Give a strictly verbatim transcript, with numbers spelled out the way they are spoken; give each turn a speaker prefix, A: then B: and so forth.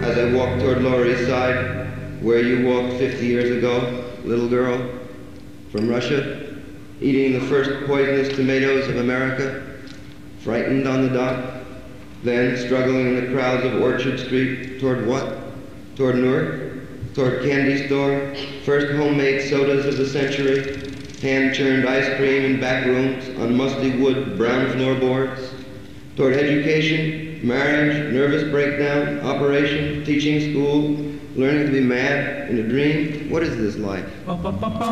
A: as I walked toward Lower East Side, where you walked fifty years ago, little girl, from Russia, eating the first poisonous tomatoes of America, frightened on the dock, then struggling in the crowds of Orchard Street toward what? Toward Newark? Toward candy store, first homemade sodas of the century, hand-churned ice cream in back rooms on musty wood brown floorboards, toward education, marriage, nervous breakdown, operation, teaching school, learning to be mad in a dream. What is this life?